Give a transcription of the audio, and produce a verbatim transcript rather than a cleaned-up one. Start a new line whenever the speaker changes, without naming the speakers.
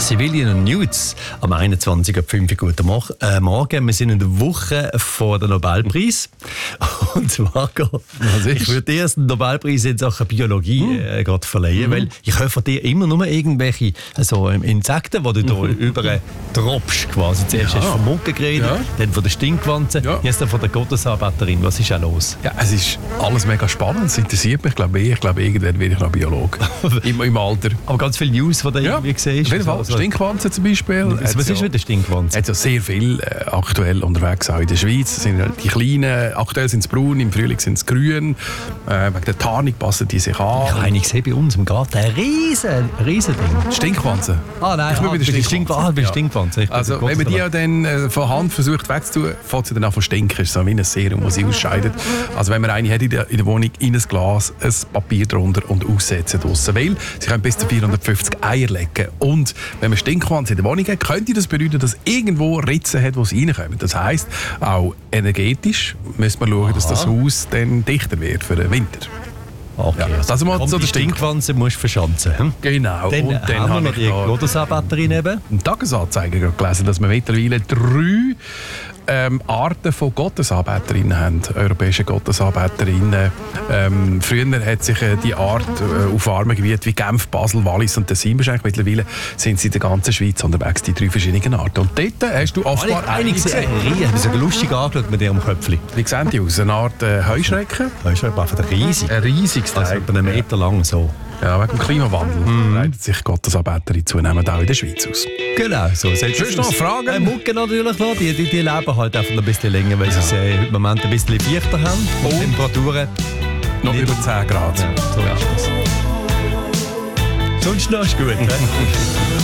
Civilian und Newts am einundzwanzig Uhr fünf Guten Mo- äh, Morgen. Wir sind in der Woche vor dem Nobelpreis. Und zwar, ich würde dir den Nobelpreis in Sachen Biologie äh, gerade verleihen, mhm. weil ich höre von dir immer nur irgendwelche also, Insekten, die du mhm. hier über tropfst quasi. Zuerst
ja.
hast du von Mucken geredet, ja. dann von der Stinkwanze, ja. jetzt dann von der Gottesanbeterin. Was ist auch los?
Ja, es ist alles mega spannend, es interessiert mich. Ich glaube, ich glaube irgendwann werde ich noch Biologe. Im, Im Alter.
Aber ganz viele News, die du ja. irgendwie siehst.
Auf jeden Fall.
Also,
Stinkwanze zum Beispiel.
Was, was ist mit der Stinkwanze?
Es ist ja sehr viel äh, aktuell unterwegs, auch in der Schweiz. Das sind die kleinen, aktuell sind es braun, im Frühling sind es grün. Äh, wegen der Tarnung passen die sich an.
Ich habe eine gesehen bei uns im Garten, ein riesen, riesen Ding.
Stinkwanze?
Ah nein,
ich bin
ah,
bei der
Stinkwanze. Ah, bei der Stinkwanze.
Ja. Also wenn man die ja dann äh, von Hand versucht wegzutun, fängt sie dann an zu stinken. Das ist so wie ein Serum, das sie ausscheidet. Also wenn man eine hat in der, in der Wohnung, in ein Glas, ein Papier drunter und aussetzen draussen. Weil sie können bis zu vierhundertfünfzig Eier legen. Und wenn man Stinkwanze in der Wohnung hat, könnte das bedeuten, dass irgendwo Ritzen hat, wo sie reinkommen. Das heisst, auch energetisch müssen wir schauen, Aha. dass das Haus dann dichter wird für den Winter.
Okay, ja,
also das mal
so die Stinkwanze musst du verschanzen. Hm?
Genau.
Dann, und dann haben wir noch die Gottesanbeterin eben.
Im Tagesanzeiger gelesen, dass wir mittlerweile drei ähm, Arten von Gottesanbeterinnen haben, europäische Gottesanbeterinnen. Ähm, früher hat sich äh, die Art äh, auf warmen Gebieten wie Genf, Basel, Wallis und Tessin beschränkt. Mittlerweile sind sie in der ganzen Schweiz unterwegs, die drei verschiedenen Arten. Und dort hast du offenbar
einige gesehen. Ich habe so lustig angeschaut mit ihrem Köpfchen.
Wie sehen die aus? Eine Art äh, Heuschrecken?
Heuschrecken, einfach riesig.
Ein riesiges Teil.
Also etwa einen Meter lang so.
Ja, wegen dem Klimawandel mm. breitet sich Gottesanbeterin zunehmend auch in der Schweiz aus.
Genau, so.
Sonst noch Fragen?
Äh, Mucken natürlich noch, die, die, die leben halt einfach ein bisschen länger, weil ja. sie äh, im Moment ein bisschen leichter haben. Und oh. Temperaturen
noch über zehn Grad.
Ja, so ja. ist das. Sonst noch ist gut.